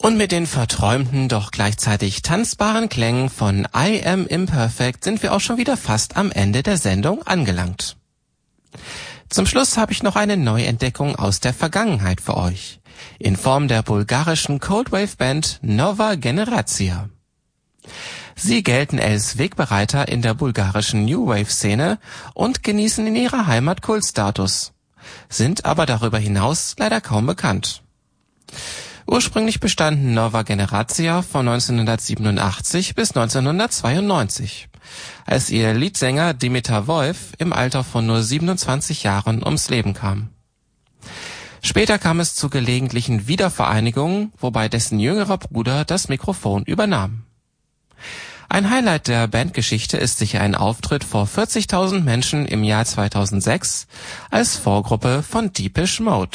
Und mit den verträumten, doch gleichzeitig tanzbaren Klängen von I Am Imperfect sind wir auch schon wieder fast am Ende der Sendung angelangt. Zum Schluss habe ich noch eine Neuentdeckung aus der Vergangenheit für euch, in Form der bulgarischen Coldwave-Band Nova Generacija. Sie gelten als Wegbereiter in der bulgarischen New Wave-Szene und genießen in ihrer Heimat Kultstatus, sind aber darüber hinaus leider kaum bekannt. Ursprünglich bestanden Nova Generacija von 1987 bis 1992, als ihr Leadsänger Dimitar Wolf im Alter von nur 27 Jahren ums Leben kam. Später kam es zu gelegentlichen Wiedervereinigungen, wobei dessen jüngerer Bruder das Mikrofon übernahm. Ein Highlight der Bandgeschichte ist sicher ein Auftritt vor 40.000 Menschen im Jahr 2006 als Vorgruppe von Depeche Mode.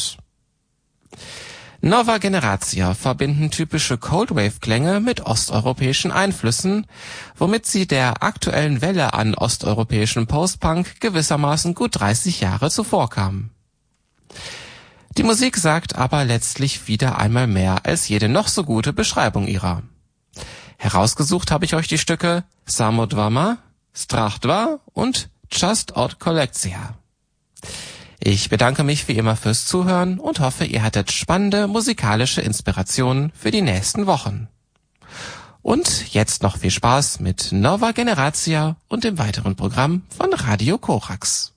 Nova Generacija verbinden typische Coldwave-Klänge mit osteuropäischen Einflüssen, womit sie der aktuellen Welle an osteuropäischem Post-Punk gewissermaßen gut 30 Jahre zuvor kamen. Die Musik sagt aber letztlich wieder einmal mehr als jede noch so gute Beschreibung ihrer. Herausgesucht habe ich euch die Stücke Samo Dvama, Strach 2 und Just Od Kolekcija. Ich bedanke mich wie immer fürs Zuhören und hoffe, ihr hattet spannende musikalische Inspirationen für die nächsten Wochen. Und jetzt noch viel Spaß mit Nova Generacija und dem weiteren Programm von Radio Korax.